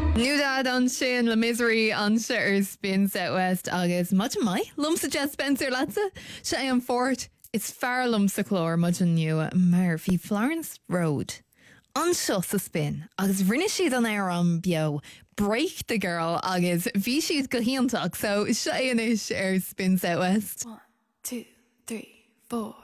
Nudad an sin le misery an se spins out west agus much mai lumsa Jet Spencer latsa se an fort is far lumsa chlór much an nua mar fi Florence Road an seo sa spin agus rinne siad an air an bio break the girl agus vi siad go hiantach so se is spins out west 1, 2, 3, 4